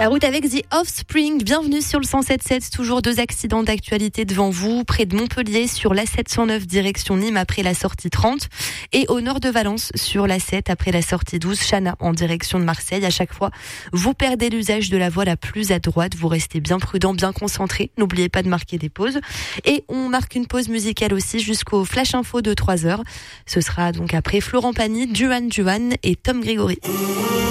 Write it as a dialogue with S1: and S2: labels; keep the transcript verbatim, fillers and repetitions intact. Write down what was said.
S1: La route avec The Offspring, bienvenue sur le cent sept sept, toujours deux accidents d'actualité devant vous, près de Montpellier sur l'A sept cent neuf direction Nîmes après la sortie trente et au nord de Valence sur l'A sept après la sortie douze, Chana en direction de Marseille. À chaque fois, vous perdez l'usage de la voie la plus à droite, vous restez bien prudent, bien concentré, n'oubliez pas de marquer des pauses. Et on marque une pause musicale aussi jusqu'au Flash Info de trois heures. Ce sera donc après Florent Pagny, Duan Duan et Tom Grégory.